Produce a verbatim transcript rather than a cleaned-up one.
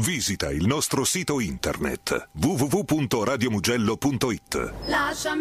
Visita il nostro sito internet w w w punto radio mugello punto it. Lasciami